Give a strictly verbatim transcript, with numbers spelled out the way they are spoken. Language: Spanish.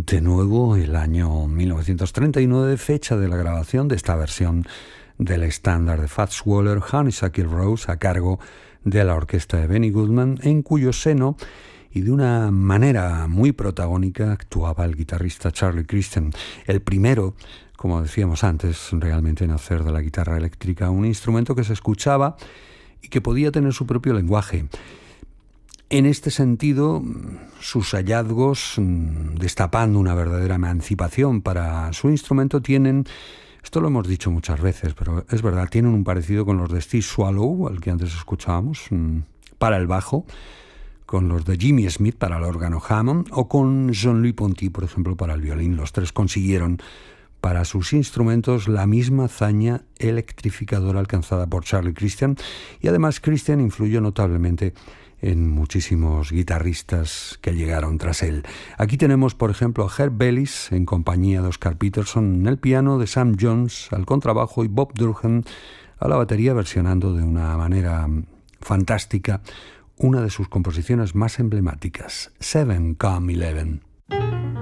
de nuevo el año mil novecientos treinta y nueve, fecha de la grabación de esta versión del estándar de Fats Waller, Honeysuckle Rose, a cargo de la orquesta de Benny Goodman, en cuyo seno y de una manera muy protagónica actuaba el guitarrista Charlie Christian, el primero, como decíamos antes, realmente en hacer de la guitarra eléctrica un instrumento que se escuchaba y que podía tener su propio lenguaje. En este sentido, sus hallazgos, destapando una verdadera emancipación para su instrumento, tienen, esto lo hemos dicho muchas veces, pero es verdad, tienen un parecido con los de Steve Swallow, al que antes escuchábamos, para el bajo, con los de Jimmy Smith para el órgano Hammond, o con Jean-Louis Ponty, por ejemplo, para el violín. Los tres consiguieron para sus instrumentos la misma hazaña electrificadora alcanzada por Charlie Christian, y además Christian influyó notablemente en muchísimos guitarristas que llegaron tras él. Aquí tenemos, por ejemplo, a Herb Bellis en compañía de Oscar Peterson en el piano, de Sam Jones al contrabajo y Bob Durham a la batería, versionando de una manera fantástica una de sus composiciones más emblemáticas, Seven Come Eleven.